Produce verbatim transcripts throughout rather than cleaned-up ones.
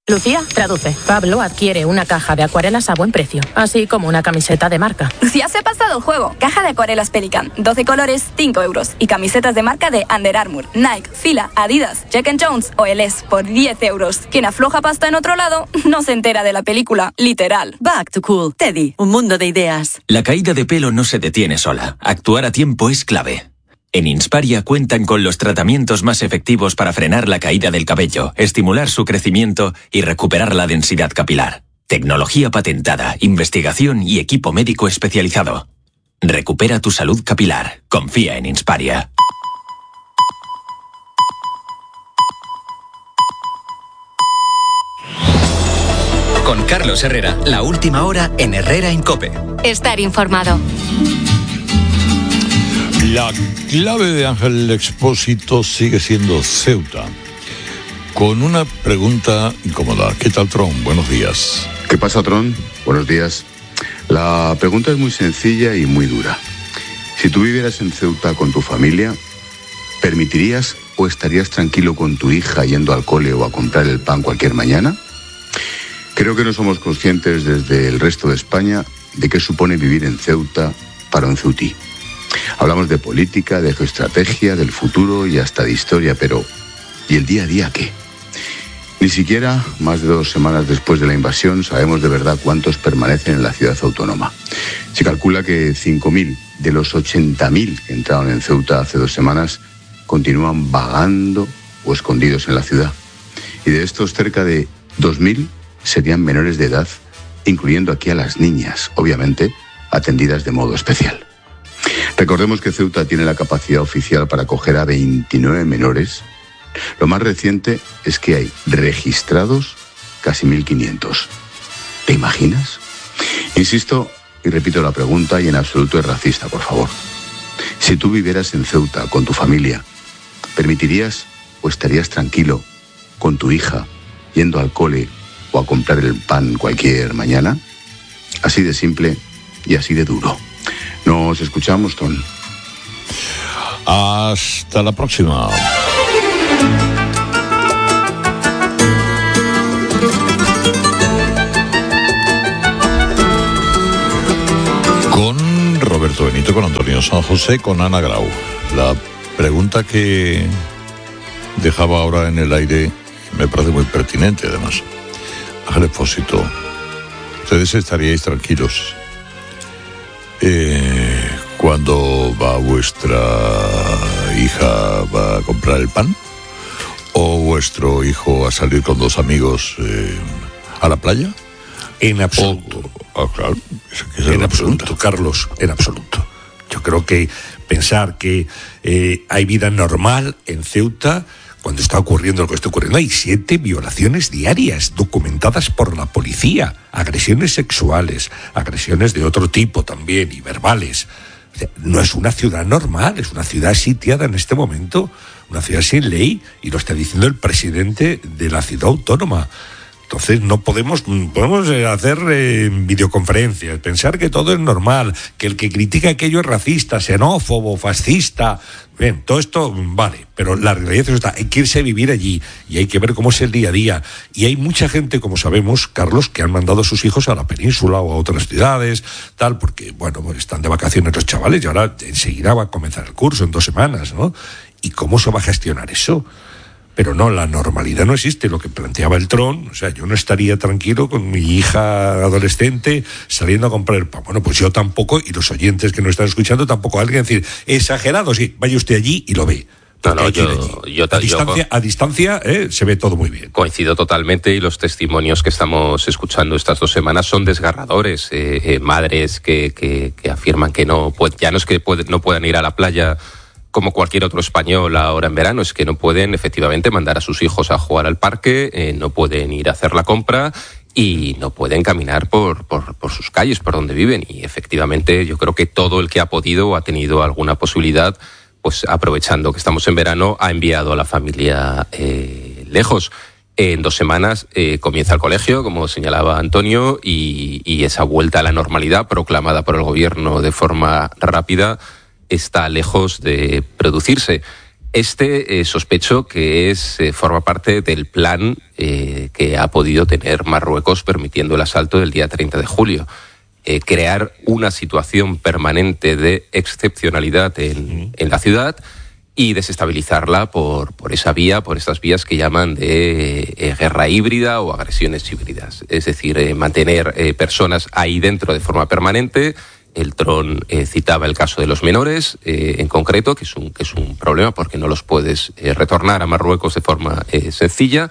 Lucía, traduce. Pablo adquiere una caja de acuarelas a buen precio, así como una camiseta de marca. Lucía se ha pasado el juego. Caja de acuarelas Pelican, doce colores, cinco euros. Y camisetas de marca de Under Armour, Nike, Fila, Adidas, Jack and Jones o Eles por diez euros. Quien afloja pasta en otro lado no se entera de la película, literal. Back to Cool. Teddy, un mundo de ideas. La caída de pelo no se detiene sola. Actuar a tiempo es clave. En Insparia cuentan con los tratamientos más efectivos para frenar la caída del cabello, estimular su crecimiento y recuperar la densidad capilar. Tecnología patentada, investigación y equipo médico especializado. Recupera tu salud capilar. Confía en Insparia. Con Carlos Herrera, la última hora en Herrera en COPE. Estar informado. La clave de Ángel Expósito sigue siendo Ceuta. Con una pregunta incómoda. ¿Qué tal, Tron? Buenos días. ¿Qué pasa, Tron? Buenos días. La pregunta es muy sencilla y muy dura. Si tú vivieras en Ceuta con tu familia, ¿permitirías o estarías tranquilo con tu hija yendo al cole o a comprar el pan cualquier mañana? Creo que no somos conscientes desde el resto de España de qué supone vivir en Ceuta para un ceutí. Hablamos de política, de geoestrategia, del futuro y hasta de historia, pero ¿y el día a día qué? Ni siquiera, más de dos semanas después de la invasión, sabemos de verdad cuántos permanecen en la ciudad autónoma. Se calcula que cinco mil de los ochenta mil que entraron en Ceuta hace dos semanas continúan vagando o escondidos en la ciudad. Y de estos, cerca de dos mil serían menores de edad, incluyendo aquí a las niñas, obviamente atendidas de modo especial. Recordemos que Ceuta tiene la capacidad oficial para acoger a veintinueve menores. Lo más reciente es que hay registrados casi mil quinientos. ¿Te imaginas? Insisto y repito la pregunta, y en absoluto es racista, por favor. Si tú vivieras en Ceuta con tu familia, ¿permitirías o estarías tranquilo con tu hija yendo al cole o a comprar el pan cualquier mañana? Así de simple y así de duro. Nos escuchamos, Ton. Hasta la próxima. Con Roberto Benito, con Antonio San José, con Ana Grau. La pregunta que dejaba ahora en el aire me parece muy pertinente, además. Ángel Expósito, ¿ustedes estaríais tranquilos Eh, cuando va vuestra hija va a comprar el pan? ¿O vuestro hijo a salir con dos amigos eh, a la playa? En absoluto. O, oh, claro, en absoluto, pregunta. Carlos, en absoluto. Yo creo que pensar que eh, hay vida normal en Ceuta cuando está ocurriendo lo que está ocurriendo. Hay siete violaciones diarias documentadas por la policía, agresiones sexuales, agresiones de otro tipo también y verbales. O sea, no es una ciudad normal, es una ciudad sitiada en este momento, una ciudad sin ley, y lo está diciendo el presidente de la ciudad autónoma. Entonces no podemos, podemos hacer eh, videoconferencias, pensar que todo es normal, que el que critica aquello es racista, xenófobo, fascista. Bien, todo esto vale, pero la realidad es esta, hay que irse a vivir allí y hay que ver cómo es el día a día. Y hay mucha gente, como sabemos, Carlos, que han mandado a sus hijos a la península o a otras ciudades, tal, porque, bueno, pues están de vacaciones los chavales y ahora enseguida va a comenzar el curso en dos semanas, ¿no? ¿Y cómo se va a gestionar eso? Pero no, la normalidad no existe, lo que planteaba el Tron. O sea, yo no estaría tranquilo con mi hija adolescente saliendo a comprar el pan. Bueno, pues yo tampoco, y los oyentes que nos están escuchando tampoco. Alguien decir, exagerado, sí, vaya usted allí y lo ve. No, no, yo, yo, a distancia, yo, a distancia eh, se ve todo muy bien. Coincido totalmente, y los testimonios que estamos escuchando estas dos semanas son desgarradores. Eh, eh, madres que, que, que afirman que no, pues ya no es que puede, no puedan ir a la playa como cualquier otro español ahora en verano, es que no pueden efectivamente mandar a sus hijos a jugar al parque, eh, no pueden ir a hacer la compra y no pueden caminar por, por, por sus calles, por donde viven. Y efectivamente yo creo que todo el que ha podido o ha tenido alguna posibilidad, pues aprovechando que estamos en verano, ha enviado a la familia eh, lejos. En dos semanas eh, comienza el colegio, como señalaba Antonio, y, y esa vuelta a la normalidad proclamada por el gobierno de forma rápida está lejos de producirse. Este eh, sospecho que es eh, forma parte del plan eh, que ha podido tener Marruecos permitiendo el asalto del día treinta de julio. Eh, crear una situación permanente de excepcionalidad en, en la ciudad y desestabilizarla por, por esa vía, por estas vías que llaman de eh, guerra híbrida o agresiones híbridas. Es decir, eh, mantener eh, personas ahí dentro de forma permanente. El Tron eh, citaba el caso de los menores, eh, en concreto, que es un, que es un problema porque no los puedes eh, retornar a Marruecos de forma eh, sencilla,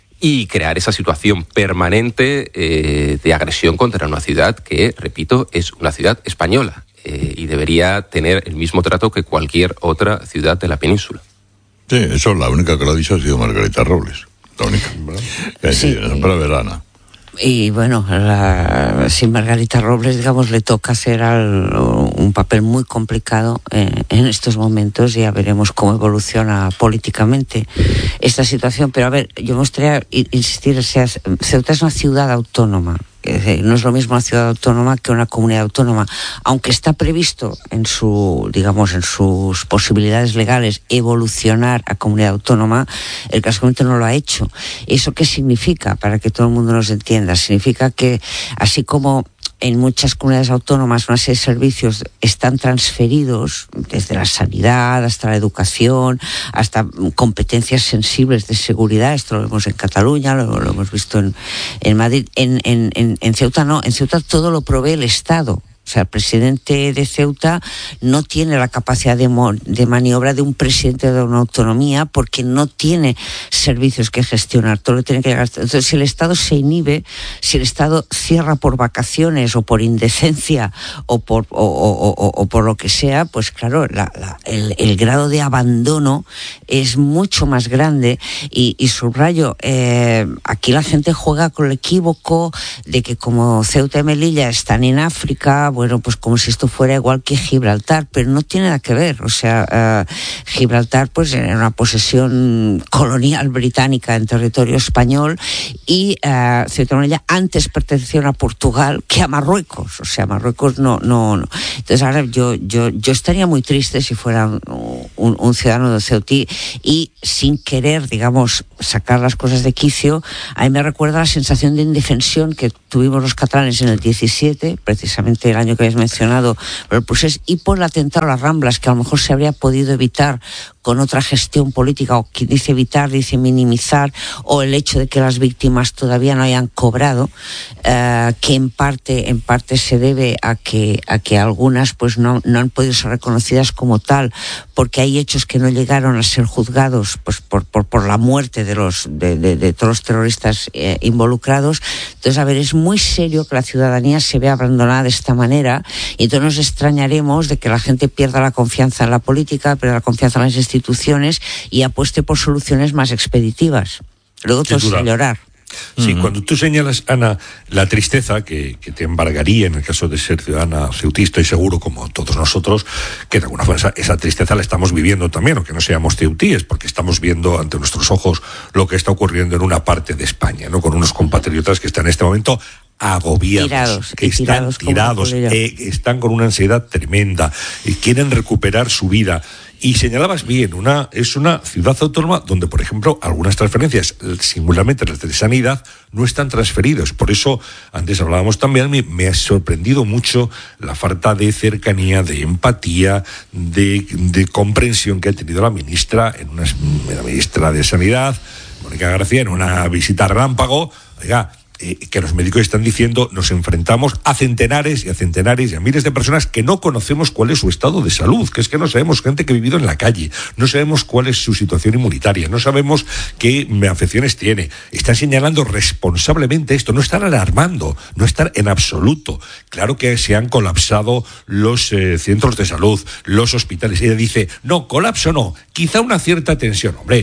y crear esa situación permanente eh, de agresión contra una ciudad que, repito, es una ciudad española eh, y debería tener el mismo trato que cualquier otra ciudad de la península. Sí, eso la única que lo ha dicho ha sido Margarita Robles, la única. Sí. Sí, para Verana. Y bueno, la, si Margarita Robles, digamos, le toca hacer al, un papel muy complicado en, en estos momentos, ya veremos cómo evoluciona políticamente esta situación. Pero a ver, yo me gustaría insistir, o sea, Ceuta es una ciudad autónoma. No es lo mismo una ciudad autónoma que una comunidad autónoma, aunque está previsto en su, digamos, en sus posibilidades legales evolucionar a comunidad autónoma. El casamiento no lo ha hecho. ¿Eso qué significa? Para que todo el mundo nos entienda, significa que así como en muchas comunidades autónomas una serie de servicios están transferidos, desde la sanidad hasta la educación, hasta competencias sensibles de seguridad. Esto lo vemos en Cataluña, lo, lo hemos visto en, en Madrid. En, en, en, en Ceuta no, en Ceuta todo lo provee el Estado. O sea, el presidente de Ceuta no tiene la capacidad de, mo- de maniobra de un presidente de una autonomía porque no tiene servicios que gestionar, todo lo tiene que llegar. Entonces, si el Estado se inhibe, si el Estado cierra por vacaciones o por indecencia o por, o, o, o, o por lo que sea, pues claro, la, la, el, el grado de abandono es mucho más grande. Y, y subrayo, eh, aquí la gente juega con el equívoco de que como Ceuta y Melilla están en África, bueno, pues como si esto fuera igual que Gibraltar, pero no tiene nada que ver. O sea, uh, Gibraltar pues era una posesión colonial británica en territorio español y uh, Ceuta y Melilla antes pertenecieron a Portugal que a Marruecos. O sea, Marruecos no, no, no. Entonces ahora yo, yo, yo estaría muy triste si fuera un, un, un ciudadano de Ceutí y sin querer, digamos, sacar las cosas de quicio, a mí me recuerda la sensación de indefensión que tuvimos los catalanes en el diecisiete, precisamente el año que habéis mencionado, por el procés y por el atentado a las Ramblas, que a lo mejor se habría podido evitar con otra gestión política, o quien dice evitar, dice minimizar, o el hecho de que las víctimas todavía no hayan cobrado, uh, que en parte, en parte se debe a que, a que algunas pues no, no han podido ser reconocidas como tal, porque hay hechos que no llegaron a ser juzgados pues por, por, por la muerte de los, de, de, de todos los terroristas eh, involucrados. Entonces, a ver, es muy serio que la ciudadanía se vea abandonada de esta manera, y entonces nos extrañaremos de que la gente pierda la confianza en la política, pierda la confianza en las instituciones y apueste por soluciones más expeditivas. Luego todo es llorar. Sí, uh-huh. Cuando tú señalas, Ana, la tristeza que, que te embargaría en el caso de ser ciudadana ceutista, y seguro, como todos nosotros, que de alguna forma esa, esa tristeza la estamos viviendo también, aunque no seamos ceutíes, porque estamos viendo ante nuestros ojos lo que está ocurriendo en una parte de España, ¿no? Con unos compatriotas que están en este momento agobiados, tirados, que están tirados, tirados, eh, están con una ansiedad tremenda, y quieren recuperar su vida. Y señalabas bien, una es una ciudad autónoma donde, por ejemplo, algunas transferencias, singularmente las de sanidad, no están transferidas. Por eso, antes hablábamos también, me, me ha sorprendido mucho la falta de cercanía, de empatía, de, de comprensión que ha tenido la ministra, en una, la ministra de Sanidad, Mónica García, en una visita relámpago. Oiga, Eh, que los médicos están diciendo, nos enfrentamos a centenares y a centenares y a miles de personas que no conocemos cuál es su estado de salud, que es que no sabemos, gente que ha vivido en la calle, no sabemos cuál es su situación inmunitaria, no sabemos qué afecciones tiene. Están señalando responsablemente esto, no están alarmando, no están en absoluto. Claro que se han colapsado los eh, centros de salud, los hospitales. Ella dice, no, colapso no, quizá una cierta tensión. Hombre,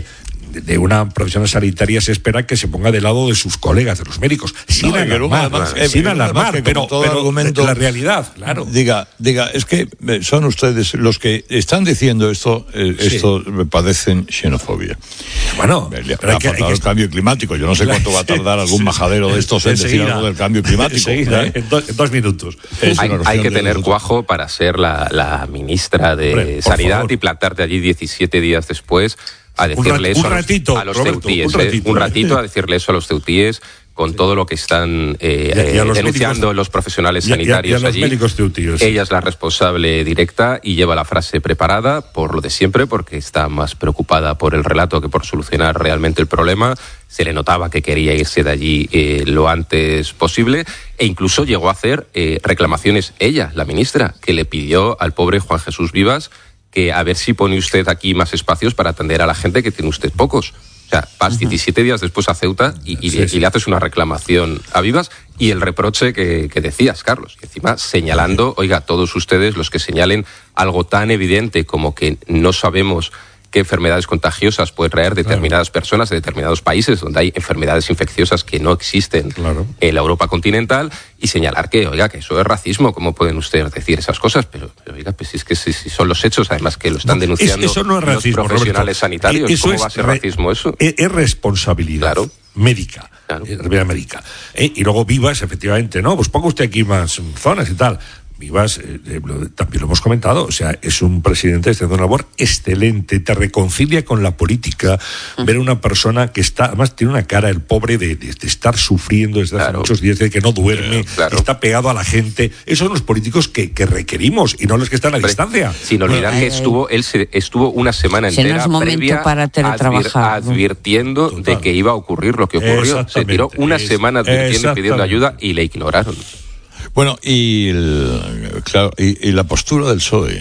de, de una profesional sanitaria se espera que se ponga del lado de sus colegas, de los médicos, sin no, alarmar, además, eh, sin alarmar, que pero, todo pero argumento, la realidad, claro. Diga, diga, es que son ustedes los que están diciendo esto, eh, sí. esto padecen xenofobia. Bueno, pero hay que, hay que el cambio climático. Yo no sé cuánto va a tardar algún sí, majadero de estos en decir algo del cambio climático. Enseguida, ¿eh? en, do, en dos minutos. Hay, hay que tener cuajo para ser la, la ministra de Hombre, Sanidad favor. y plantarte allí diecisiete días después a decirle un rat, eso un ratito, a los Roberto, ceutíes. Un ratito, eh, un ratito a decirle eso a los ceutíes con todo lo que están eh, y a, y a los denunciando médicos, los profesionales sanitarios y a, y a los allí. Médicos teutíos, Ella es la responsable directa y lleva la frase preparada por lo de siempre, porque está más preocupada por el relato que por solucionar realmente el problema. Se le notaba que quería irse de allí eh, lo antes posible e incluso llegó a hacer eh, reclamaciones ella, la ministra, que le pidió al pobre Juan Jesús Vivas que a ver si pone usted aquí más espacios para atender a la gente, que tiene usted pocos. O sea, vas uh-huh. diecisiete días después a Ceuta y, y, sí, sí. y le haces una reclamación a Vivas y el reproche que, que decías, Carlos, y encima señalando, oiga, todos ustedes los que señalen algo tan evidente como que no sabemos qué enfermedades contagiosas pueden traer determinadas claro. personas de determinados países donde hay enfermedades infecciosas que no existen claro. en la Europa continental, y señalar que, oiga, que eso es racismo, ¿cómo pueden ustedes decir esas cosas? Pero, pero oiga, pues es que si, si son los hechos, además que lo están denunciando eso no es racismo, los profesionales Roberto. sanitarios, eso ¿cómo es va a ser re- racismo eso? Es, es responsabilidad claro. médica. Claro. Eh, médica. Eh, y luego Vivas, efectivamente, no, pues ponga usted aquí más zonas y tal. Vivas, eh, eh, lo, también lo hemos comentado, o sea, es un presidente haciendo una labor excelente, te reconcilia con la política, uh-huh. ver a una persona que está, además tiene una cara, el pobre, de, de, de estar sufriendo desde claro. hace muchos días, de que no duerme, claro. está pegado a la gente. Esos son los políticos que, que requerimos y no los que están a Hombre, distancia. Sin olvidar bueno, que estuvo, él se, estuvo una semana si entera no es previa para teletrabajar, advir, advirtiendo Total. de que iba a ocurrir lo que ocurrió. Se tiró una es, semana advirtiendo y pidiendo ayuda y le ignoraron. Bueno, y, el, claro, y, y la postura del P S O E.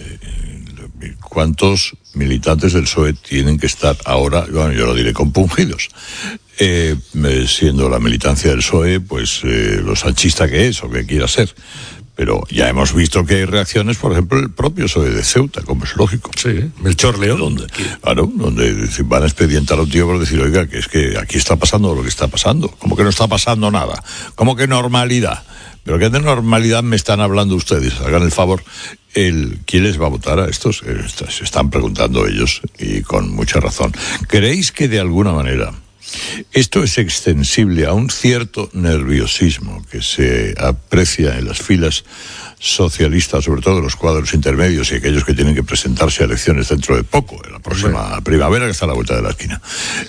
¿Cuántos militantes del P S O E tienen que estar ahora, bueno, yo lo diré, compungidos? Eh, siendo la militancia del P S O E, pues eh, lo sanchista que es o que quiera ser. Pero ya hemos visto que hay reacciones, por ejemplo, el propio P S O E de Ceuta, como es lógico. Sí, Melchor León. Donde, claro, donde van a expedientar a un tío por decir, oiga, que es que aquí está pasando lo que está pasando. Como que no está pasando nada. Como que normalidad. ¿Pero qué de normalidad me están hablando ustedes? Hagan el favor. El, ¿Quién les va a votar a estos? Se están preguntando ellos, y con mucha razón. ¿Creéis que de alguna manera esto es extensible a un cierto nerviosismo que se aprecia en las filas socialistas, sobre todo en los cuadros intermedios y aquellos que tienen que presentarse a elecciones dentro de poco, en la próxima bueno. primavera que está a la vuelta de la esquina,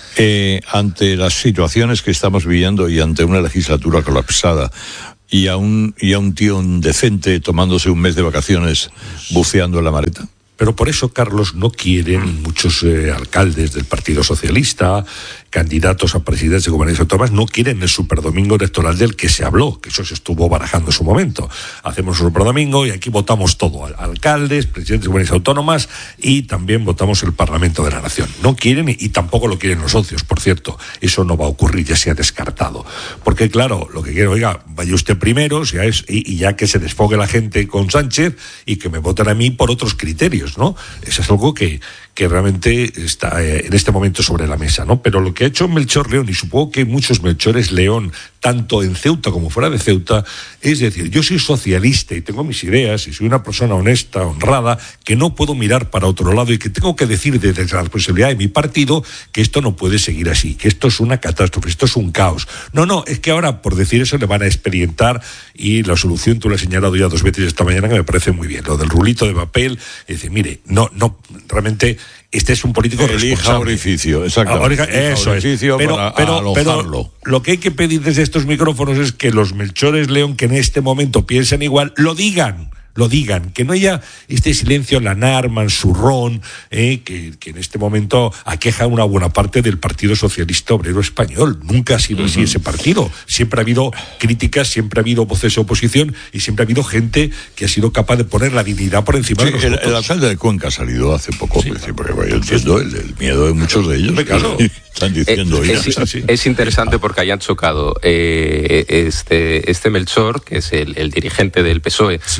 eh, ante las situaciones que estamos viviendo y ante una legislatura colapsada y a un, y a un tío indecente tomándose un mes de vacaciones buceando en la maleta? Pero por eso, Carlos, no quieren muchos eh, alcaldes del Partido Socialista, candidatos a presidentes de comunidades autónomas, no quieren el superdomingo electoral del que se habló, que eso se estuvo barajando en su momento. Hacemos un superdomingo y aquí votamos todo, alcaldes, presidentes de comunidades autónomas, y también votamos el Parlamento de la Nación. No quieren, y tampoco lo quieren los socios, por cierto. Eso no va a ocurrir, ya se ha descartado. Porque claro, lo que quiero, oiga, vaya usted primero, ya es, y, y ya que se desfogue la gente con Sánchez y que me voten a mí por otros criterios, ¿no? Eso es algo que, que realmente está eh, en este momento sobre la mesa, ¿no? Pero lo que ha hecho Melchor León, y supongo que muchos Melchores León, tanto en Ceuta como fuera de Ceuta, es decir, yo soy socialista y tengo mis ideas y soy una persona honesta, honrada, que no puedo mirar para otro lado y que tengo que decir desde la responsabilidad de mi partido que esto no puede seguir así, que esto es una catástrofe, esto es un caos. No, no, es que ahora por decir eso le van a expedientar, y la solución tú la has señalado ya dos veces esta mañana, que me parece muy bien, lo del rulito de papel, es decir, mire, no, no, realmente este es un político Elija responsable. orificio, exactamente. Ahora, eso orificio es. Pero, para pero, pero lo que hay que pedir desde estos micrófonos es que los Melchores León, que en este momento piensan igual, lo digan. Lo digan, que no haya este silencio lanar, mansurrón, eh, que, que en este momento aqueja una buena parte del Partido Socialista Obrero Español. Nunca ha sido uh-huh. así ese partido. Siempre ha habido críticas, siempre ha habido voces de oposición y siempre ha habido gente que ha sido capaz de poner la dignidad por encima sí, de los el, votos. El alcalde de Cuenca ha salido hace poco, sí, porque, porque yo entiendo el, el miedo de muchos de ellos. Claro. Están diciendo es, es, es interesante porque hayan chocado eh, este, este Melchor, que es el, el dirigente del P S O E, sí, sí. preocupado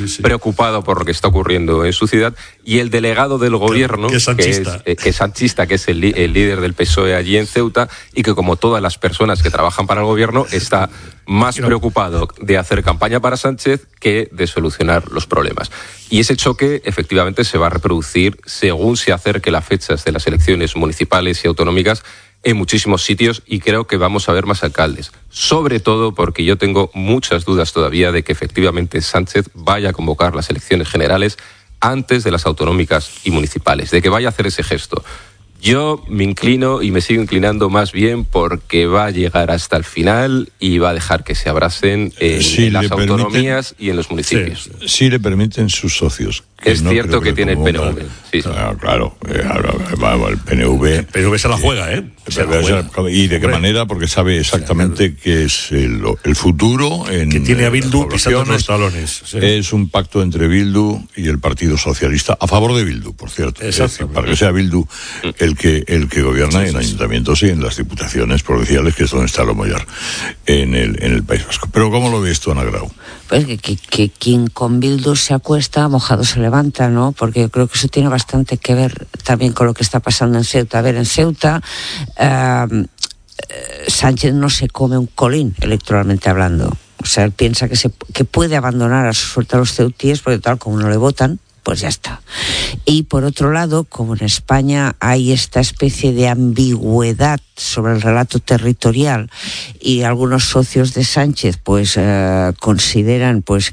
preocupado por lo que está ocurriendo en su ciudad, y el delegado del gobierno, que es sanchista, que es, eh, que es, sanchista, que es el, el líder del P S O E allí en Ceuta, y que, como todas las personas que trabajan para el gobierno, está más preocupado de hacer campaña para Sánchez que de solucionar los problemas. Y ese choque efectivamente se va a reproducir según se acerque las fechas de las elecciones municipales y autonómicas en muchísimos sitios, y creo que vamos a ver más alcaldes. Sobre todo porque yo tengo muchas dudas todavía de que efectivamente Sánchez vaya a convocar las elecciones generales antes de las autonómicas y municipales, de que vaya a hacer ese gesto. Yo me inclino y me sigo inclinando más bien porque va a llegar hasta el final y va a dejar que se abracen en, si en las permiten, autonomías y en los municipios. Si sí, le permiten sus socios. Que es no cierto que, que tiene el P N V. Sí, sí. Claro, claro. El P N V... El P N V se la juega, ¿eh? Se la juega. ¿Y de qué manera? Porque sabe exactamente que es el, el futuro en... Que tiene a Bildu pisando los talones. Sí. Es un pacto entre Bildu y el Partido Socialista, a favor de Bildu, por cierto. Es decir, para que sea Bildu el que, el que gobierna sí, en sí, ayuntamientos y en las diputaciones provinciales, que es donde está lo mayor en el, en el País Vasco. Pero ¿cómo lo ves tú, Ana Grau? Pues que, que, que quien con Bildu se acuesta, mojado se levanta, ¿no? Porque yo creo que eso tiene bastante que ver también con lo que está pasando en Ceuta. A ver, en Ceuta uh, Sánchez no se come un colín electoralmente hablando. O sea, él piensa que, se, que puede abandonar a su suerte a los ceutíes, porque tal como no le votan, pues ya está. Y por otro lado, como en España hay esta especie de ambigüedad sobre el relato territorial, y algunos socios de Sánchez pues eh, consideran pues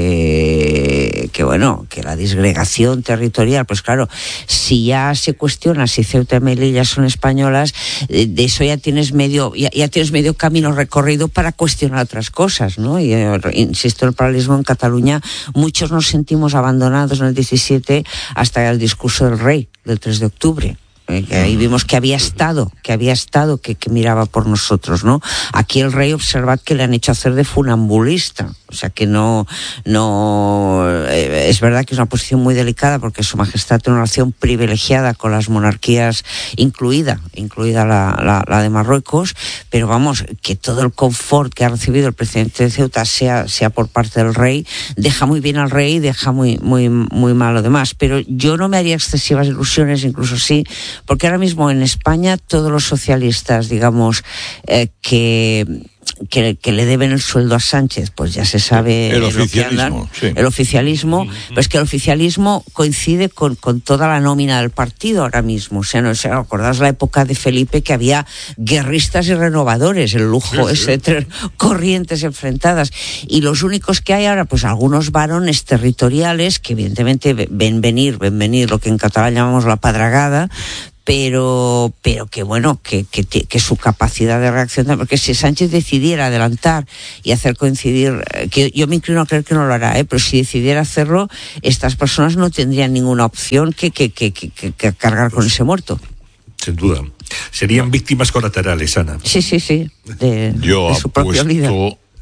que que bueno, que la disgregación territorial, pues claro, si ya se cuestiona si Ceuta y Melilla son españolas, de eso ya tienes medio ya, ya tienes medio camino recorrido para cuestionar otras cosas, ¿no? Y eh, insisto, el paralelismo en Cataluña, muchos nos sentimos abandonados en el diecisiete hasta el discurso del rey del tres de octubre. Que ahí vimos que había estado, que había estado, que, que miraba por nosotros, ¿no? Aquí el rey, observad que le han hecho hacer de funambulista, o sea que no, no, eh, es verdad que es una posición muy delicada porque Su Majestad tiene una relación privilegiada con las monarquías, incluida, incluida la, la, la de Marruecos, pero vamos, que todo el confort que ha recibido el presidente de Ceuta sea, sea por parte del rey, deja muy bien al rey y deja muy, muy, muy mal lo demás. Pero yo no me haría excesivas ilusiones, incluso sí, porque ahora mismo en España todos los socialistas, digamos, eh, que, que que le deben el sueldo a Sánchez, pues ya se sabe el lo oficialismo, que andan, sí. el oficialismo, mm-hmm. pues que el oficialismo coincide con, con toda la nómina del partido ahora mismo. O sea, no sé, acordaos la época de Felipe que había guerristas y renovadores, el lujo sí, ese, sí. corrientes enfrentadas, y los únicos que hay ahora, pues algunos varones territoriales que evidentemente ven venir, ven venir lo que en catalán llamamos la padragada, pero pero que bueno, que, que, que su capacidad de reacción, porque si Sánchez decidiera adelantar y hacer coincidir, que yo me inclino a creer que no lo hará, ¿eh? Pero si decidiera hacerlo, estas personas no tendrían ninguna opción que, que, que, que, que cargar con ese muerto. Sin duda. Serían víctimas colaterales, Ana. Sí, sí, sí, de, yo de su propio líder.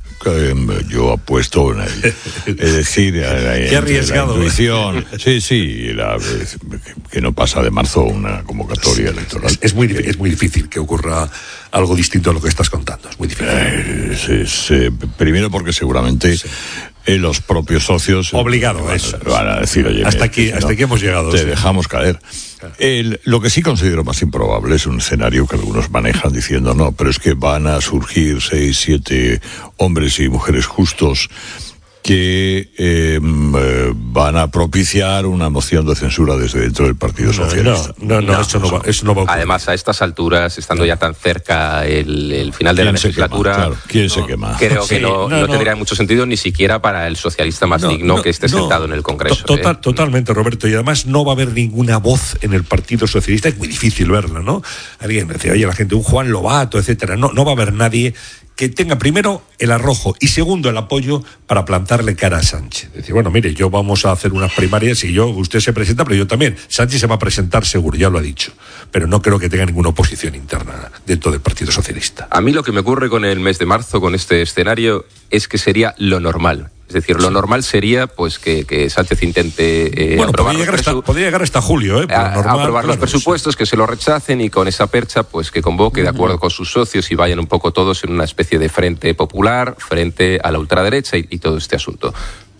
Yo apuesto en el, es decir, la, qué arriesgado, la intuición, sí, sí, la, que no pasa de marzo una convocatoria electoral. Es, es muy es muy difícil que ocurra algo distinto a lo que estás contando, es muy difícil. Eh, es, es, eh, primero porque seguramente sí. eh, los propios socios obligado van, a eso van a decir, oye, hasta aquí, si hasta no, aquí hemos llegado. Te sí. dejamos caer. El, lo que sí considero más improbable es un escenario que algunos manejan diciendo no, pero es que van a surgir seis, siete hombres y mujeres justos que eh, van a propiciar una moción de censura desde dentro del Partido Socialista. No, no, no, no, eso, no va, eso no va a ocurrir. Además, a estas alturas, estando ya tan cerca el, el final de la legislatura, quema, claro. ¿Quién no, se quema? creo sí, que no, no, no no tendría mucho sentido ni siquiera para el socialista más no, digno no, que esté no, sentado en el Congreso. Total, ¿eh? Totalmente, Roberto, y además no va a haber ninguna voz en el Partido Socialista, es muy difícil verla, ¿no? Alguien decía, oye, la gente, un Juan Lobato, etcétera, no, no va a haber nadie que tenga primero el arrojo y segundo el apoyo para plantarle cara a Sánchez. Decir, bueno, mire, yo vamos a hacer unas primarias y yo, usted se presenta, pero yo también. Sánchez se va a presentar seguro, ya lo ha dicho. Pero no creo que tenga ninguna oposición interna dentro del Partido Socialista. A mí lo que me ocurre con el mes de marzo, con este escenario, es que sería lo normal. Es decir, lo sí. normal sería pues que, que Sánchez intente eh, bueno, aprobar podría, llegar presu- hasta, podría llegar hasta julio, ¿eh? A, normal, aprobar claro, los presupuestos, sí. que se lo rechacen y con esa percha pues que convoque uh-huh. de acuerdo con sus socios y vayan un poco todos en una especie de frente popular frente a la ultraderecha y, y todo este asunto.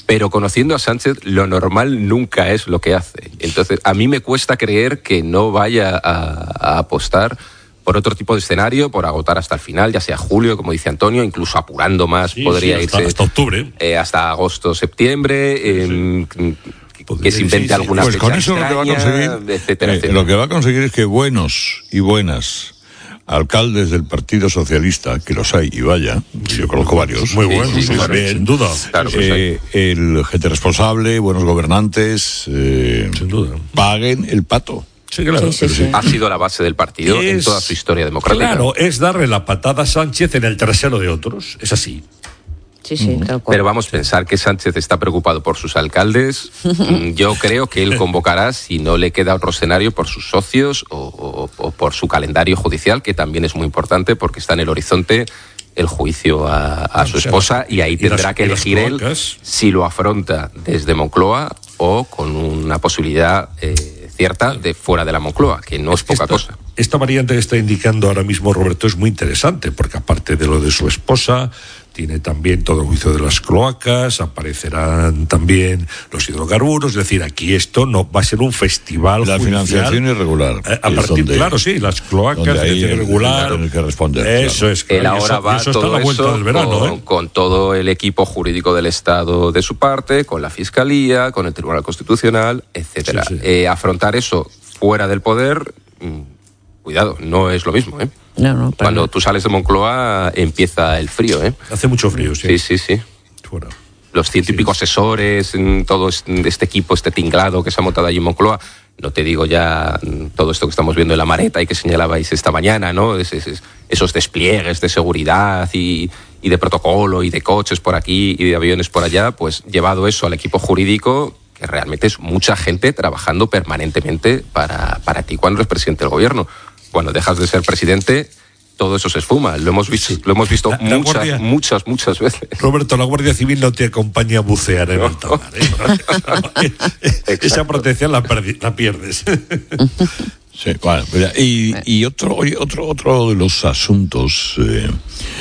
Pero conociendo a Sánchez, lo normal nunca es lo que hace. Entonces, a mí me cuesta creer que no vaya a, a apostar por otro tipo de escenario, por agotar hasta el final, ya sea julio, como dice Antonio, incluso apurando más, sí, podría sí, hasta, irse hasta octubre, eh, hasta agosto, septiembre, eh, sí. que se invente sí, sí. alguna pues fecha con eso extraña, lo que va a conseguir, etcétera, eh, etcétera. Lo que va a conseguir es que buenos y buenas alcaldes del Partido Socialista, que los hay y vaya, sí, yo conozco varios, muy buenos, sí, sí, claro, sin duda, claro, pues eh, el gente responsable, buenos gobernantes, eh, sin duda, paguen el pato. Sí, claro. Sí, sí, sí. Ha sido la base del partido es, en toda su historia democrática. Claro, es darle la patada a Sánchez en el trasero de otros, es así. Sí, sí, tal cual. Pero vamos a pensar que Sánchez está preocupado por sus alcaldes. Yo creo que él convocará, si no le queda otro escenario, por sus socios o, o, o por su calendario judicial, que también es muy importante porque está en el horizonte el juicio a, a su esposa y ahí tendrá las, que elegir él si lo afronta desde Moncloa o con una posibilidad eh, cierta de fuera de la Moncloa, que no es poca esta, cosa. Esta variante que está indicando ahora mismo Roberto es muy interesante, porque aparte de lo de su esposa, tiene también todo el juicio de las cloacas, aparecerán también los hidrocarburos, es decir, aquí esto no va a ser un festival la judicial. Financiación irregular. Eh, a partir, donde, claro, sí, las cloacas, financiación irregular. El que responder, eso claro. es. Claro, él ahora eso, va eso todo está a la vuelta eso del verano, con, ¿eh? con todo el equipo jurídico del Estado de su parte, con la Fiscalía, con el Tribunal Constitucional, etcétera. Sí, sí. Eh, afrontar eso fuera del poder, mmm, cuidado, no es lo mismo, ¿eh? No, no, Cuando no. tú sales de Moncloa empieza el frío, ¿eh? Hace mucho frío, sí. Sí, sí, sí. Fuera. Los ciento y pico asesores, todo este equipo, este tinglado que se ha montado allí en Moncloa, no te digo ya todo esto que estamos viendo en la Mareta y que señalabais esta mañana, ¿no? Es, es, esos despliegues de seguridad y, y de protocolo y de coches por aquí y de aviones por allá, pues llevado eso al equipo jurídico, que realmente es mucha gente trabajando permanentemente para, para ti cuando eres presidente del gobierno. Cuando dejas de ser presidente, todo eso se esfuma. Lo hemos visto, lo hemos visto la, la muchas, guardia, muchas, muchas veces. Roberto, la Guardia Civil no te acompaña a bucear en alta mar, ¿eh? Esa protección la, la pierdes. Sí, bueno, y, y otro, otro, otro de los asuntos eh,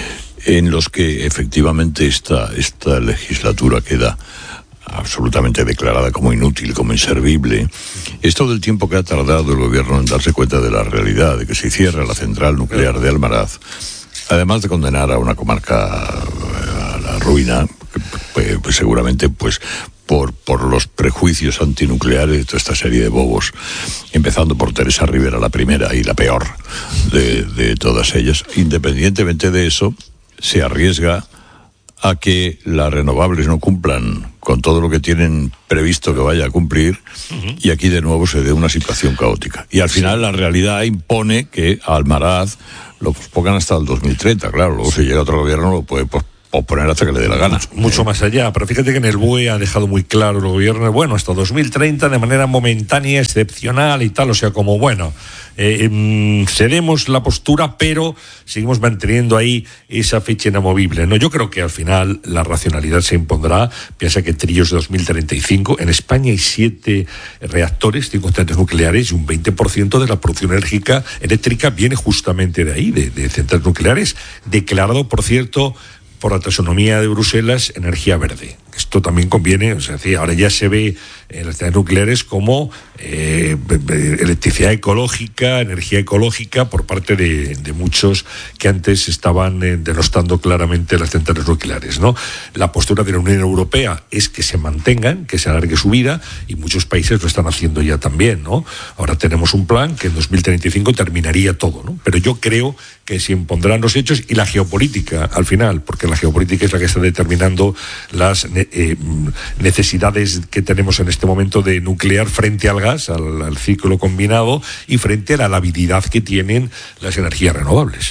en los que efectivamente esta, esta legislatura queda absolutamente declarada como inútil, como inservible, es todo el tiempo que ha tardado el gobierno en darse cuenta de la realidad, de que se cierra la central nuclear de Almaraz, además de condenar a una comarca a la ruina, pues, pues seguramente pues por, por los prejuicios antinucleares de toda esta serie de bobos, empezando por Teresa Rivera, la primera y la peor de, de todas ellas. Independientemente de eso, se arriesga a que las renovables no cumplan con todo lo que tienen previsto que vaya a cumplir, uh-huh. y aquí de nuevo se dé una situación caótica. Y al final sí. la realidad impone que a Almaraz lo pospongan hasta el dos mil treinta, claro, luego si llega otro gobierno lo puede posponer hasta que le dé la gana. Mucho, mucho más allá, pero fíjate que en el B U E ha dejado muy claro el gobierno, bueno, hasta dos mil treinta de manera momentánea, excepcional y tal, o sea, como bueno, eh, eh, cedemos la postura, pero seguimos manteniendo ahí esa fecha inamovible, ¿no? Yo creo que al final la racionalidad se impondrá. Piensa que trillos de dos mil treinta y cinco, en España hay siete reactores, cinco centrales nucleares, y un veinte por ciento de la producción enérgica, eléctrica viene justamente de ahí, de, de centrales nucleares, declarado, por cierto, por la taxonomía de Bruselas, energía verde. Esto también conviene, o sea, ahora ya se ve en las centrales nucleares como eh, electricidad ecológica, energía ecológica por parte de, de muchos que antes estaban eh, denostando claramente las centrales nucleares, ¿no? La postura de la Unión Europea es que se mantengan, que se alargue su vida, y muchos países lo están haciendo ya también, ¿no? Ahora tenemos un plan que en dos mil treinta y cinco terminaría todo, ¿no? Pero yo creo que se impondrán los hechos y la geopolítica al final, porque la geopolítica es la que está determinando las eh, necesidades que tenemos en este momento de nuclear frente al gas, al, al ciclo combinado, y frente a la labilidad que tienen las energías renovables.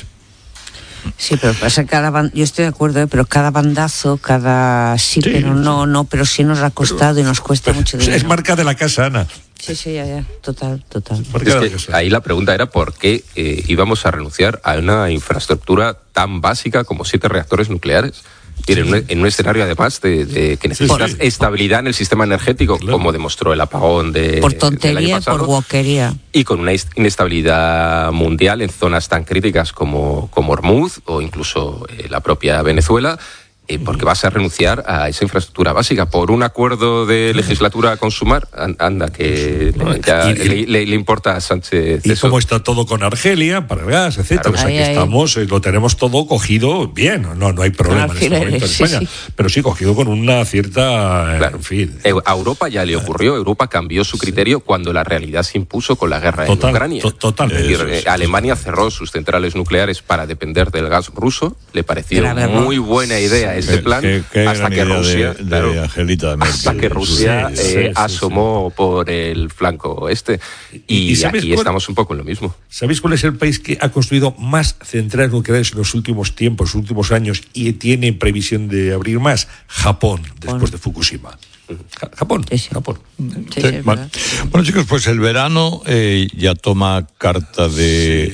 Sí, pero pasa cada band... yo estoy de acuerdo, ¿eh? Pero cada bandazo, cada sí, sí pero sí. no, no, pero sí nos ha costado pero, y nos cuesta mucho dinero. Es marca de la casa, Ana. Sí, sí, ya, ya, total, total. Es que ahí la pregunta era por qué eh, íbamos a renunciar a una infraestructura tan básica como siete reactores nucleares. En un, en un escenario además de, de que necesitas sí, sí. estabilidad en el sistema energético, claro. como demostró el apagón de por tontería, por guaquería, y con una inestabilidad mundial en zonas tan críticas como, como Hormuz o incluso eh, la propia Venezuela. eh, porque vas a renunciar a esa infraestructura básica por un acuerdo de legislatura con Sumar. Anda, que le, ya, le, le, le importa a Sánchez y eso. Cómo está todo con Argelia para el gas, etcétera. Claro, o sea, ahí, que ahí. estamos, eh, lo tenemos todo cogido bien, no, no hay problema en este momento en sí, España, sí. pero sí cogido con una cierta, eh, Claro. en fin. A Europa ya le ocurrió, Europa cambió su criterio cuando la realidad se impuso con la guerra Total, en Ucrania. to- totalmente. Es decir, eh, Alemania cerró sus centrales nucleares para depender del gas ruso, le pareció Grave muy error. buena idea este Qué- plan, qué- qué hasta gran que idea Rusia, de, de claro, Angelita Merkel. hasta que Rusia Sí, sí, eh, sí, asomó por el flanco este. ¿Y- Y, y sabes aquí cuál- estamos un poco en lo mismo. ¿Sabéis cuál es el país que ha construido más centrales nucleares en los últimos tiempos, los últimos años, y tiene previsión de abrir más? Japón, después de Fukushima. Ja- Japón, Sí, sí. Japón. Sí, Sí, sí, es bueno. verdad. Bueno, chicos, pues el verano eh, ya toma carta de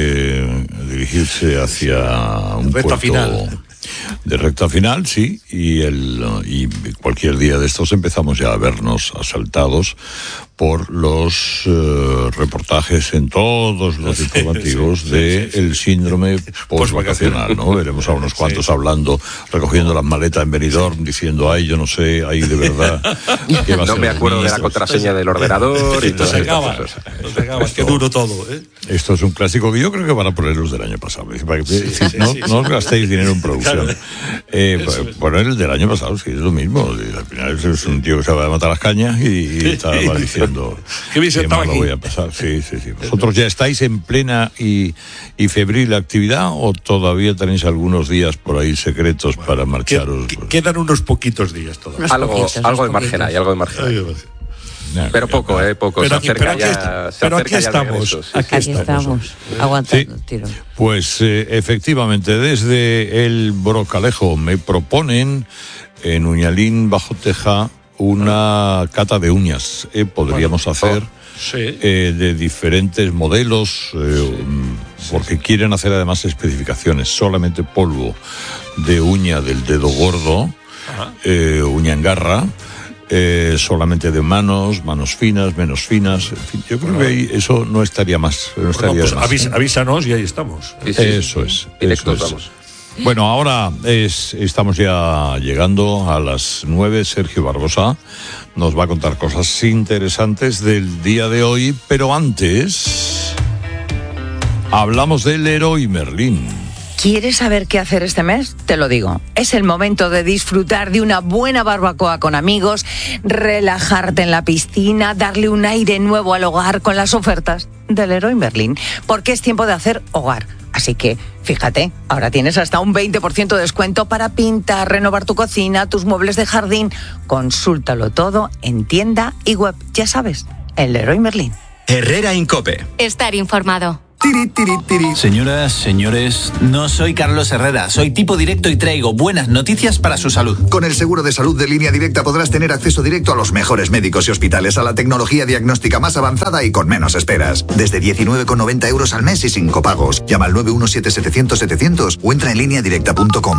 eh, dirigirse hacia un Recta puerto final. de recta final, sí, y el y cualquier día de estos empezamos ya a vernos asaltados por los eh, reportajes en todos los informativos sí, sí, de sí, sí. el síndrome postvacacional, ¿no? Veremos a unos cuantos Sí. hablando, recogiendo las maletas en Benidorm, diciendo, ay, yo no sé, ay, de verdad. ¿qué va a No ser me de acuerdo mí de la esto? contraseña del ordenador y Esto todas se estas acaba, cosas. esto se acaba, qué duro todo, ¿eh? Esto es un clásico que yo creo que van a poner los del año pasado. Para que- Sí, sí, no, sí, no sí. gastéis dinero en producción. Claro. Eh, Eso pues, es. poner el del año pasado, sí, es lo mismo. Y al final es un tío que se va a matar las cañas y, y estaba diciendo Qué bien se estaba mal lo aquí. voy a pasar. Sí, sí, sí. ¿Vosotros ya estáis en plena y, y febril actividad o todavía tenéis algunos días por ahí secretos para Que- marcharos? que- quedan unos poquitos días todavía. Unos Algo, poquitos, algo unos de margen poquitos. hay, algo de margen hay. Ay, Ya, Pero ya, poco, ya. eh, poco. Pero se aquí- acerca pero aquí ya, está- se pero acerca aquí ya el estamos, regreso, sí, aquí sí. Aquí estamos. estamos, aguantando el tiro. Pues eh, efectivamente, desde el Brocalejo me proponen en Uñalín Bajo Teja una cata de uñas. eh, podríamos Bueno, hacer oh, sí. eh, de diferentes modelos, eh, porque quieren hacer además especificaciones. Solamente polvo de uña del dedo gordo, eh, uña en garra. Eh, solamente de manos, manos finas, menos finas. En fin, yo creo que ahí eso no estaría más. No Bueno, estaría pues de más, avis- ¿eh? avísanos y ahí estamos. Sí, sí, Eso es. Directos eso es. vamos. Bueno, ahora es, estamos ya llegando a las nueve. Sergio Barbosa nos va a contar cosas interesantes del día de hoy, pero antes hablamos del Leroy Merlin. ¿Quieres saber qué hacer este mes? Te lo digo. Es el momento de disfrutar de una buena barbacoa con amigos, relajarte en la piscina, darle un aire nuevo al hogar con las ofertas del Leroy Merlin, porque es tiempo de hacer hogar. Así que, fíjate, ahora tienes hasta un veinte por ciento de descuento para pintar, renovar tu cocina, tus muebles de jardín. Consúltalo todo en tienda y web. Ya sabes, el Leroy Merlin. Herrera Incope. Estar informado. Señoras, señores, no soy Carlos Herrera, soy tipo directo y traigo buenas noticias para su salud. Con el seguro de salud de Línea Directa podrás tener acceso directo a los mejores médicos y hospitales, a la tecnología diagnóstica más avanzada y con menos esperas. Desde diecinueve con noventa euros al mes y sin copagos. Llama al nueve uno siete setecientos setecientos o entra en línea directa punto com.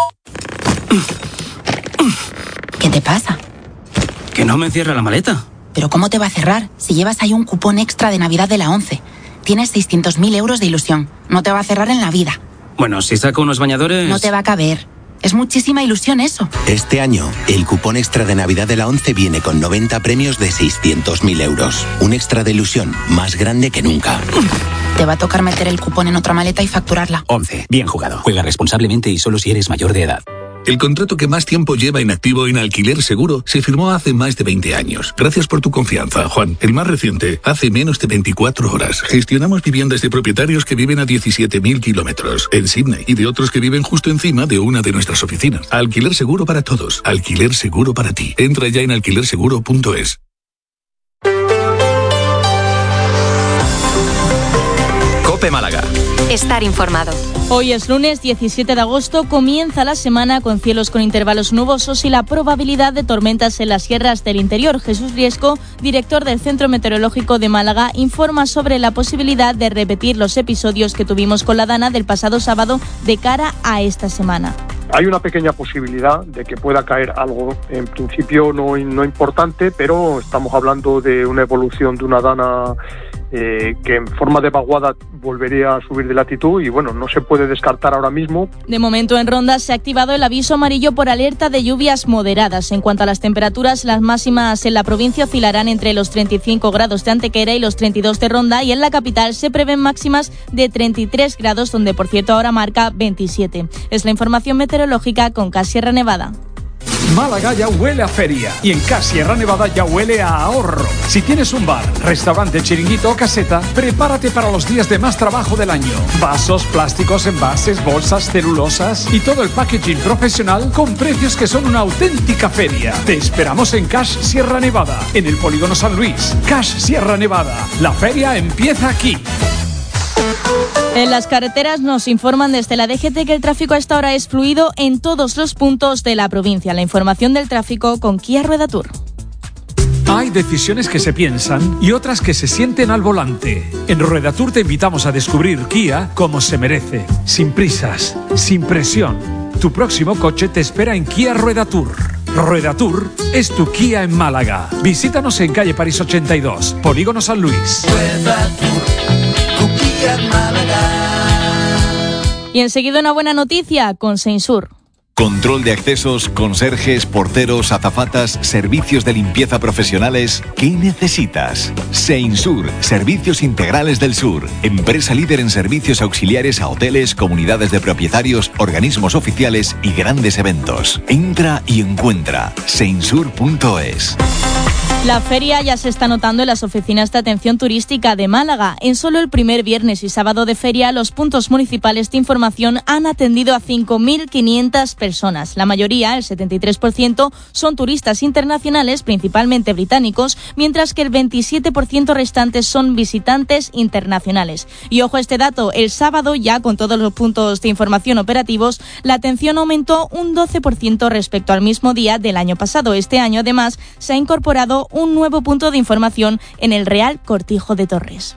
¿Qué te pasa? Que no me cierra la maleta. ¿Pero cómo te va a cerrar si llevas ahí un cupón extra de Navidad de la ONCE? Tienes seiscientos mil euros de ilusión. No te va a cerrar en la vida. Bueno, si saco unos bañadores... No te va a caber. Es muchísima ilusión eso. Este año, el cupón extra de Navidad de la ONCE viene con noventa premios de seiscientos mil euros. Un extra de ilusión más grande que nunca. Te va a tocar meter el cupón en otra maleta y facturarla. ONCE. Bien jugado. Juega responsablemente y solo si eres mayor de edad. El contrato que más tiempo lleva inactivo en Alquiler Seguro se firmó hace más de veinte años. Gracias por tu confianza, Juan. El más reciente, hace menos de veinticuatro horas. Gestionamos viviendas de propietarios que viven a diecisiete mil kilómetros en Sydney y de otros que viven justo encima de una de nuestras oficinas. Alquiler Seguro para todos. Alquiler Seguro para ti. Entra ya en alquiler seguro punto es. Cope Málaga. Estar informado. Hoy es lunes diecisiete de agosto, comienza la semana con cielos con intervalos nubosos y la probabilidad de tormentas en las sierras del interior. Jesús Riesco, director del Centro Meteorológico de Málaga, informa sobre la posibilidad de repetir los episodios que tuvimos con la Dana del pasado sábado de cara a esta semana. Hay una pequeña posibilidad de que pueda caer algo, en principio no, no importante, pero estamos hablando de una evolución de una Dana eh, que en forma de vaguada volvería a subir de latitud y bueno, no se puede descartar ahora mismo. De momento en Ronda se ha activado el aviso amarillo por alerta de lluvias moderadas. En cuanto a las temperaturas, las máximas en la provincia oscilarán entre los treinta y cinco grados de Antequera y los treinta y dos de Ronda, y en la capital se prevén máximas de treinta y tres grados, donde por cierto ahora marca veintisiete. Es la información meteorológica con Cash Sierra Nevada. Málaga ya huele a feria y en Cash Sierra Nevada ya huele a ahorro. Si tienes un bar, restaurante, chiringuito o caseta, prepárate para los días de más trabajo del año. Vasos, plásticos, envases, bolsas, celulosas y todo el packaging profesional con precios que son una auténtica feria. Te esperamos en Cash Sierra Nevada, en el Polígono San Luis. Cash Sierra Nevada, la feria empieza aquí. En las carreteras nos informan desde la D G T que el tráfico a esta hora es fluido en todos los puntos de la provincia. La información del tráfico con Kia Rueda Tour. Hay decisiones que se piensan y otras que se sienten al volante. En Rueda Tour te invitamos a descubrir Kia como se merece, sin prisas, sin presión. Tu próximo coche te espera en Kia Rueda Tour. Rueda Tour es tu Kia en Málaga. Visítanos en calle París ochenta y dos, Polígono San Luis. Rueda Tour, tu Kia en Málaga. Y enseguida una buena noticia con Seinsur. Control de accesos, conserjes, porteros, azafatas, servicios de limpieza profesionales. ¿Qué necesitas? Seinsur, Servicios Integrales del Sur. Empresa líder en servicios auxiliares a hoteles, comunidades de propietarios, organismos oficiales y grandes eventos. Entra y encuentra seinsur punto es. La feria ya se está notando en las oficinas de atención turística de Málaga. En solo el primer viernes y sábado de feria, los puntos municipales de información han atendido a cinco mil quinientas personas. La mayoría, el setenta y tres por ciento, son turistas internacionales, principalmente británicos, mientras que el veintisiete por ciento restantes son visitantes internacionales. Y ojo a este dato, el sábado, ya con todos los puntos de información operativos, la atención aumentó un doce por ciento respecto al mismo día del año pasado. Este año, además, se ha incorporado un nuevo punto de información en el Real Cortijo de Torres.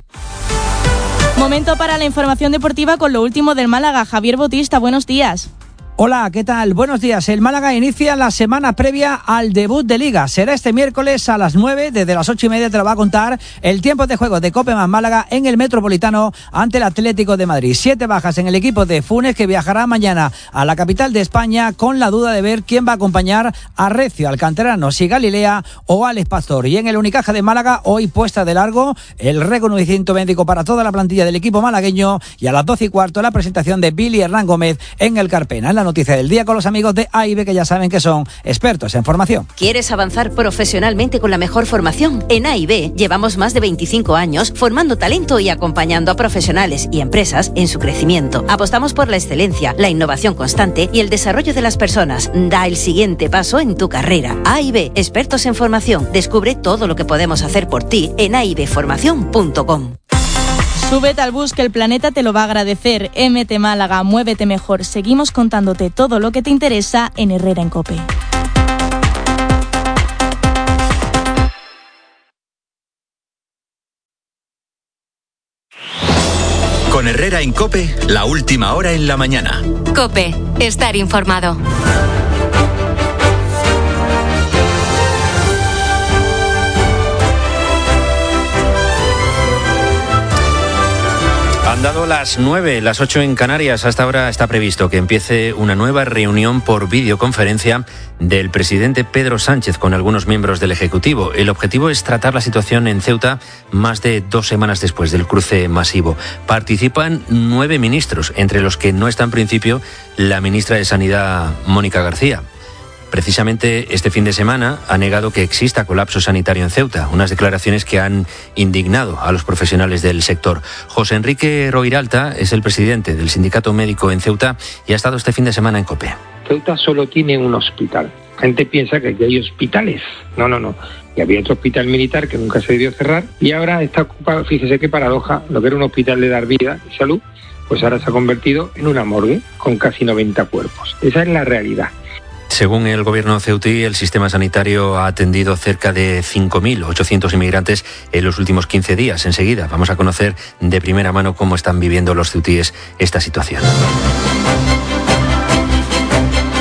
Momento para la información deportiva con lo último del Málaga. Javier Bautista, buenos días. Hola, ¿qué tal? Buenos días. El Málaga inicia la semana previa al debut de Liga. Será este miércoles a las nueve, desde las ocho y media te lo va a contar el tiempo de juego de Copeman Málaga en el Metropolitano ante el Atlético de Madrid. Siete bajas en el equipo de Funes, que viajará mañana a la capital de España con la duda de ver quién va a acompañar a Recio, al canterano, si Galilea o Alex Pastor. Y en el Unicaja de Málaga, hoy puesta de largo el reconocimiento médico para toda la plantilla del equipo malagueño, y a las doce y cuarto la presentación de Billy Hernán Gómez en el Carpena. En la noticia del día con los amigos de A I B, que ya saben que son expertos en formación. ¿Quieres avanzar profesionalmente con la mejor formación? En A I B llevamos más de veinticinco años formando talento y acompañando a profesionales y empresas en su crecimiento. Apostamos por la excelencia, la innovación constante y el desarrollo de las personas. Da el siguiente paso en tu carrera. A I B, expertos en formación. Descubre todo lo que podemos hacer por ti en a i b formación punto com. Súbete al bus, que el planeta te lo va a agradecer. M T Málaga, muévete mejor. Seguimos contándote todo lo que te interesa en Herrera en COPE. Con Herrera en COPE, la última hora en la mañana. COPE, estar informado. Han dado las nueve, las ocho en Canarias. Hasta ahora está previsto que empiece una nueva reunión por videoconferencia del presidente Pedro Sánchez con algunos miembros del Ejecutivo. El objetivo es tratar la situación en Ceuta más de dos semanas después del cruce masivo. Participan nueve ministros, entre los que no está en principio la ministra de Sanidad, Mónica García. Precisamente este fin de semana ha negado que exista colapso sanitario en Ceuta, unas declaraciones que han indignado a los profesionales del sector. José Enrique Roiralta es el presidente del Sindicato Médico en Ceuta y ha estado este fin de semana en COPE. Ceuta solo tiene un hospital. La gente piensa que aquí hay hospitales. No, no, no. Y había otro hospital militar que nunca se debió cerrar y ahora está ocupado, fíjese qué paradoja, lo que era un hospital de dar vida y salud, pues ahora se ha convertido en una morgue con casi noventa cuerpos. Esa es la realidad. Según el gobierno ceutí, el sistema sanitario ha atendido cerca de cinco mil ochocientos inmigrantes en los últimos quince días. Enseguida vamos a conocer de primera mano cómo están viviendo los ceutíes esta situación.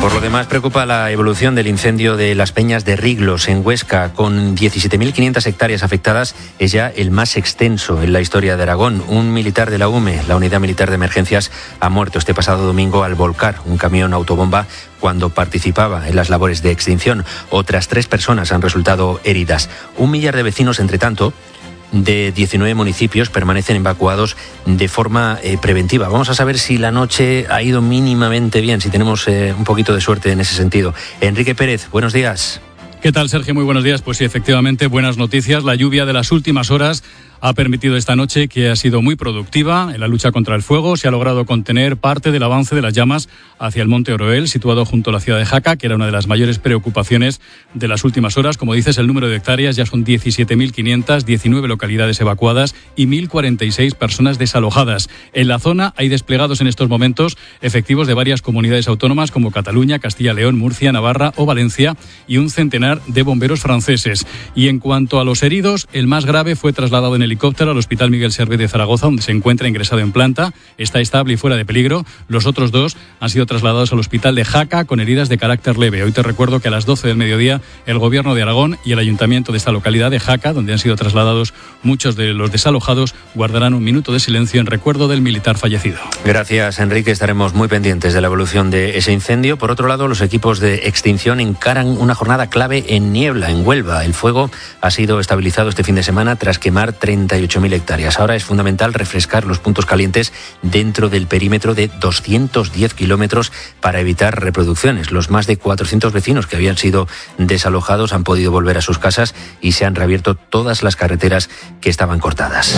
Por lo demás, preocupa la evolución del incendio de las Peñas de Riglos, en Huesca. Con diecisiete mil quinientas hectáreas afectadas, es ya el más extenso en la historia de Aragón. Un militar de la U M E, la Unidad Militar de Emergencias, ha muerto este pasado domingo al volcar un camión autobomba cuando participaba en las labores de extinción. Otras tres personas han resultado heridas. Un millar de vecinos, entre tanto, de diecinueve municipios permanecen evacuados de forma eh, preventiva. Vamos a saber si la noche ha ido mínimamente bien, si tenemos eh, un poquito de suerte en ese sentido. Enrique Pérez, buenos días. ¿Qué tal, Sergio? Muy buenos días. Pues sí, efectivamente, buenas noticias. La lluvia de las últimas horas ha permitido esta noche, que ha sido muy productiva en la lucha contra el fuego. Se ha logrado contener parte del avance de las llamas hacia el Monte Oroel, situado junto a la ciudad de Jaca, que era una de las mayores preocupaciones de las últimas horas. Como dices, el número de hectáreas ya son diecisiete mil quinientas, diecinueve localidades evacuadas y mil cuarenta y seis personas desalojadas. En la zona hay desplegados en estos momentos efectivos de varias comunidades autónomas como Cataluña, Castilla, León, Murcia, Navarra o Valencia, y un centenar de bomberos franceses. Y en cuanto a los heridos, el más grave fue trasladado en helicóptero al Hospital Miguel Servet de Zaragoza, donde se encuentra ingresado en planta. Está estable y fuera de peligro. Los otros dos han sido trasladados al Hospital de Jaca con heridas de carácter leve. Hoy te recuerdo que a las doce del mediodía el Gobierno de Aragón y el Ayuntamiento de esta localidad de Jaca, donde han sido trasladados muchos de los desalojados, guardarán un minuto de silencio en recuerdo del militar fallecido. Gracias, Enrique. Estaremos muy pendientes de la evolución de ese incendio. Por otro lado, los equipos de extinción encaran una jornada clave en Niebla, en Huelva. El fuego ha sido estabilizado este fin de semana tras quemar treinta y ocho mil hectáreas. Ahora es fundamental refrescar los puntos calientes dentro del perímetro de doscientos diez kilómetros para evitar reproducciones. Los más de cuatrocientos vecinos que habían sido desalojados han podido volver a sus casas y se han reabierto todas las carreteras que estaban cortadas.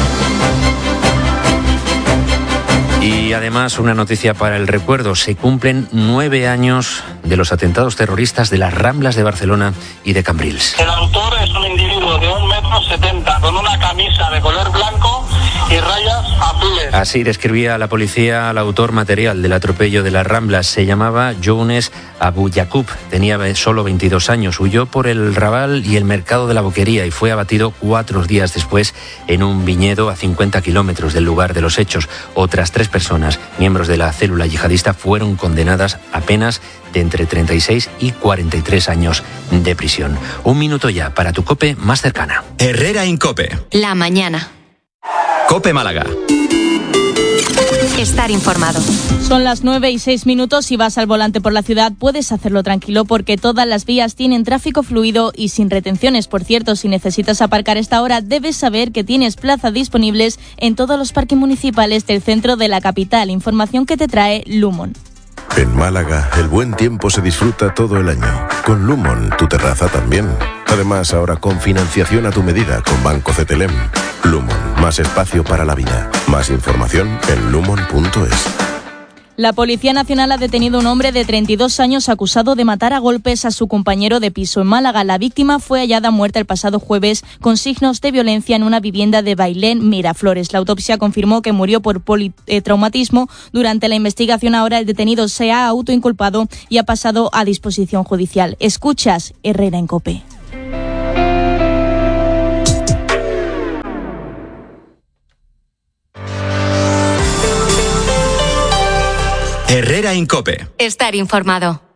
Y además, una noticia para el recuerdo. Se cumplen nueve años de los atentados terroristas de las Ramblas de Barcelona y de Cambrils. El autor es un individuo de un metro setenta con una camisa de color blanco y rayas azules. Así describía la policía al autor material del atropello de las Ramblas. Se llamaba Younes Abu Yaqub. Tenía solo veintidós años. Huyó por el Raval y el Mercado de la Boquería y fue abatido cuatro días después en un viñedo a cincuenta kilómetros del lugar de los hechos. Otras tres personas, miembros de la célula yihadista, fueron condenadas a penas de entre treinta y seis y cuarenta y tres años de prisión. Un minuto ya para tu COPE más cercana. Herrera Incope. La mañana. COPE Málaga. Estar informado. Son las nueve y seis minutos. Si vas al volante por la ciudad, puedes hacerlo tranquilo porque todas las vías tienen tráfico fluido y sin retenciones. Por cierto, si necesitas aparcar esta hora, debes saber que tienes plazas disponibles en todos los parques municipales del centro de la capital. Información que te trae Lumon. En Málaga, el buen tiempo se disfruta todo el año. Con Lumon, tu terraza también. Además, ahora con financiación a tu medida con Banco Cetelem. Lumon, más espacio para la vida. Más información en lumon punto es. La Policía Nacional ha detenido a un hombre de treinta y dos años acusado de matar a golpes a su compañero de piso en Málaga. La víctima fue hallada muerta el pasado jueves con signos de violencia en una vivienda de Bailén, Miraflores. La autopsia confirmó que murió por politraumatismo. Durante la investigación ahora el detenido se ha autoinculpado y ha pasado a disposición judicial. Escuchas Herrera en COPE. Herrera Incope. Estar informado.